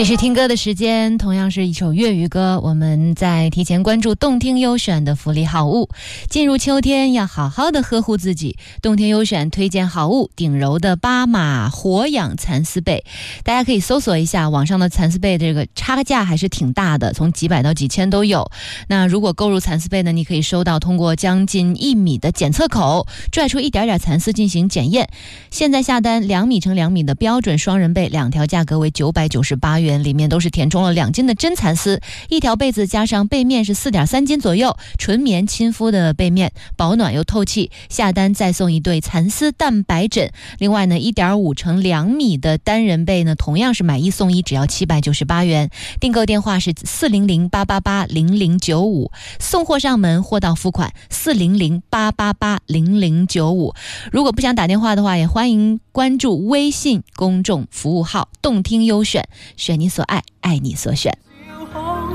继续听歌的时间，同样是一首粤语歌，我们在提前关注动听优选的福利好物。进入秋天要好好的呵护自己，动听优选推荐好物顶柔的巴马活养蚕丝被，大家可以搜索一下网上的蚕丝被，这个差价还是挺大的，从几百到几千都有。那如果购入蚕丝被呢，你可以收到通过将近1米的检测口拽出一点点蚕丝进行检验。现在下单2米乘2米的标准双人被，2条价格为998元，里面都是填充了2斤的真蚕丝，一条被子加上被面是4.3斤左右，纯棉亲肤的被面，保暖又透气。下单再送一对蚕丝蛋白枕。另外呢，1.5乘2米的单人被呢，同样是买1送1，只要798元。订购电话是400-888-0095，送货上门，货到付款400-888-0095。如果不想打电话的话，也欢迎关注微信公众服务号动听优选，选你所爱，爱你所选。